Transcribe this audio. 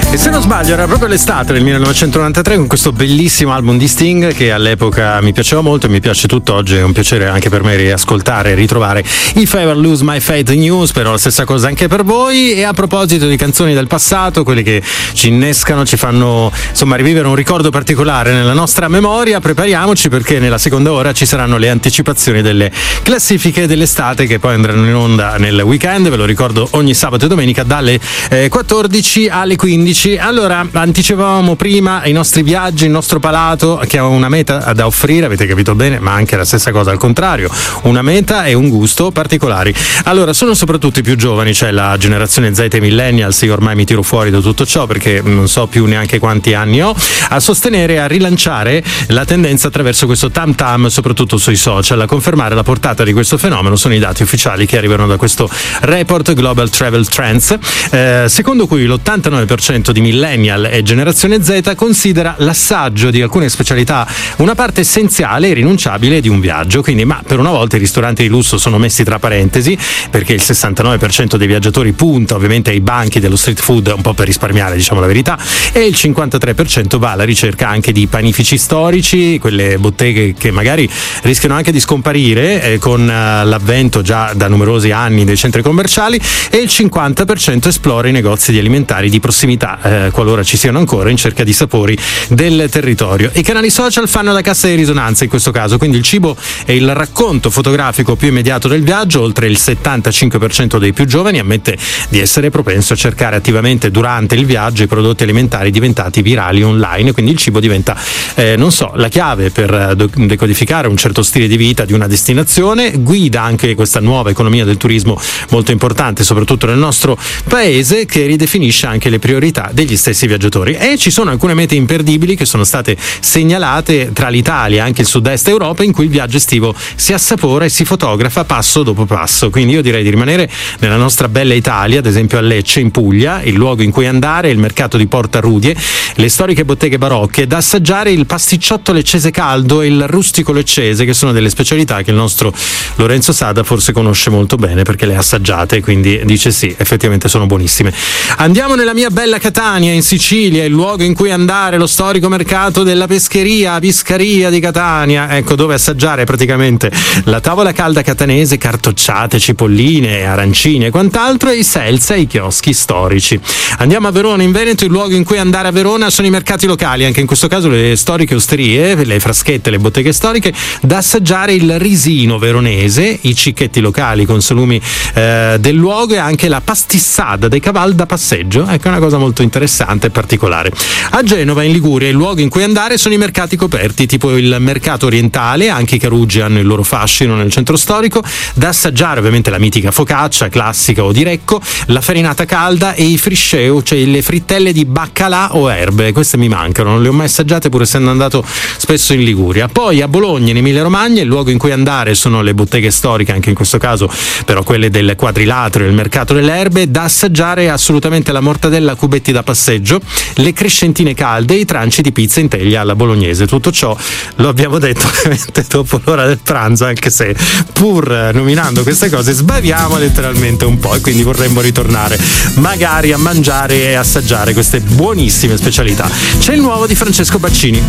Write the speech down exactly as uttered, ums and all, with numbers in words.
E se non sbaglio era proprio l'estate del millenovecentonovantatré con questo bellissimo album di Sting che all'epoca mi piaceva molto e mi piace tutt'oggi. È un piacere anche per me riascoltare e ritrovare If I Ever Lose My Faith in You. Spero la stessa cosa anche per voi. E a proposito di canzoni del passato, quelle che ci innescano, ci fanno insomma rivivere un ricordo particolare nella nostra memoria, prepariamoci perché nella seconda ora ci saranno le anticipazioni delle classifiche dell'estate che poi andranno in onda nel weekend. Ve lo ricordo, ogni sabato e domenica dalle eh, quattordici alle quindici. Allora, anticipavamo prima i nostri viaggi, il nostro palato che ha una meta da offrire, avete capito bene, ma anche la stessa cosa al contrario, una meta e un gusto particolari. Allora, sono soprattutto i più giovani, cioè la generazione Z e millennials, io ormai mi tiro fuori da tutto ciò perché non so più neanche quanti anni ho, a sostenere e a rilanciare la tendenza attraverso questo tam tam, soprattutto sui social. A confermare la portata di questo fenomeno sono i dati ufficiali che arrivano da questo report Global Travel Trends, eh, secondo cui l'ottantanove per cento di millennial e generazione Z considera l'assaggio di alcune specialità una parte essenziale e irrinunciabile di un viaggio. Quindi, ma per una volta i ristoranti di lusso sono messi tra parentesi perché il sessantanove per cento dei viaggiatori punta ovviamente ai banchi dello street food, un po' per risparmiare, diciamo la verità, e il cinquantatré per cento va alla ricerca anche di panifici storici, quelle botteghe che magari rischiano anche di scomparire eh, con uh, l'avvento già da numerosi anni dei centri commerciali, e il cinquanta per cento esplora i negozi di alimentari di prossimità, Eh, qualora ci siano ancora, in cerca di sapori del territorio. I canali social fanno da cassa di risonanza in questo caso, quindi il cibo è il racconto fotografico più immediato del viaggio. Oltre il settantacinque per cento dei più giovani ammette di essere propenso a cercare attivamente durante il viaggio i prodotti alimentari diventati virali online, quindi il cibo diventa eh, non so, la chiave per decodificare un certo stile di vita di una destinazione, guida anche questa nuova economia del turismo molto importante soprattutto nel nostro paese, che ridefinisce anche le priorità degli stessi viaggiatori. E ci sono alcune mete imperdibili che sono state segnalate tra l'Italia e anche il sud-est Europa, in cui il viaggio estivo si assapora e si fotografa passo dopo passo. Quindi io direi di rimanere nella nostra bella Italia, ad esempio a Lecce in Puglia, il luogo in cui andare è il mercato di Porta Rudie, le storiche botteghe barocche, da assaggiare il pasticciotto leccese caldo e il rustico leccese, che sono delle specialità che il nostro Lorenzo Sada forse conosce molto bene perché le ha assaggiate, quindi dice sì, effettivamente sono buonissime. Andiamo nella mia bella Catania in Sicilia, il luogo in cui andare, lo storico mercato della pescheria, Piscaria di Catania, ecco, dove assaggiare praticamente la tavola calda catanese, cartocciate, cipolline, arancini e quant'altro, e i selza e i chioschi storici. Andiamo a Verona in Veneto, il luogo in cui andare a Verona sono i mercati locali, anche in questo caso le storiche osterie, le fraschette, le botteghe storiche, da assaggiare il risino veronese, i cicchetti locali con salumi eh, del luogo, e anche la pastissada dei caval da passeggio, ecco, una cosa molto interessante e particolare. A Genova in Liguria il luogo in cui andare sono i mercati coperti, tipo il mercato orientale, anche i Carugi hanno il loro fascino nel centro storico, da assaggiare ovviamente la mitica focaccia classica o di Recco, la farinata calda e i frisceu, cioè le frittelle di baccalà o erbe. Queste mi mancano, non le ho mai assaggiate pur essendo andato spesso in Liguria. Poi a Bologna in Emilia Romagna il luogo in cui andare sono le botteghe storiche, anche in questo caso però quelle del Quadrilatero e il mercato delle erbe, da assaggiare assolutamente la mortadella a cubetti da passeggio, le crescentine calde e i tranci di pizza in teglia alla bolognese. Tutto ciò lo abbiamo detto ovviamente dopo l'ora del pranzo, anche se pur nominando queste cose sbaviamo letteralmente un po', e quindi vorremmo ritornare magari a mangiare e assaggiare queste buonissime specialità. C'è il nuovo di Francesco Baccini.